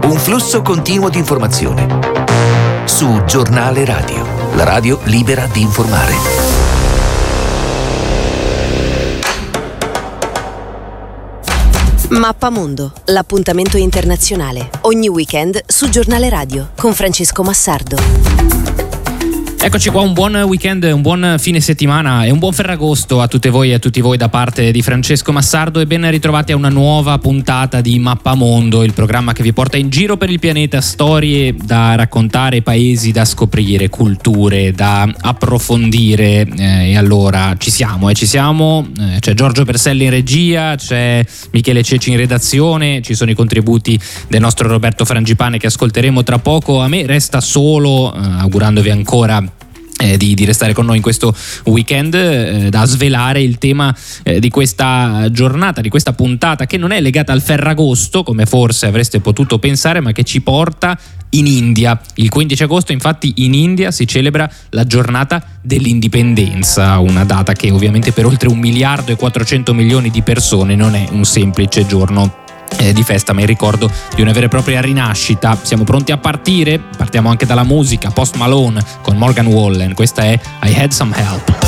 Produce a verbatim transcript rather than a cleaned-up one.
Un flusso continuo di informazione. Su Giornale Radio, la radio libera di informare. Mappamondo, l'appuntamento internazionale. Ogni weekend su Giornale Radio con Francesco Massardo. Eccoci qua, un buon weekend, un buon fine settimana e un buon Ferragosto a tutte voi e a tutti voi da parte di Francesco Massardo e ben ritrovati a una nuova puntata di Mappamondo, il programma che vi porta in giro per il pianeta, storie da raccontare, paesi da scoprire, culture da approfondire eh, e allora ci siamo, eh, ci siamo, eh, c'è Giorgio Berselli in regia, c'è Michele Ceci in redazione, ci sono i contributi del nostro Roberto Frangipane che ascolteremo tra poco. A me resta solo, eh, augurandovi ancora Eh, di, di restare con noi in questo weekend, eh, da svelare il tema eh, di questa giornata, di questa puntata che non è legata al Ferragosto come forse avreste potuto pensare, ma che ci porta in India. Il quindici agosto infatti in India si celebra la giornata dell'indipendenza, una data che ovviamente per oltre un miliardo e quattrocento milioni di persone non è un semplice giorno Eh, di festa, ma il ricordo di una vera e propria rinascita. Siamo pronti a partire? Partiamo anche dalla musica. Post Malone con Morgan Wallen, questa è I Had Some Help.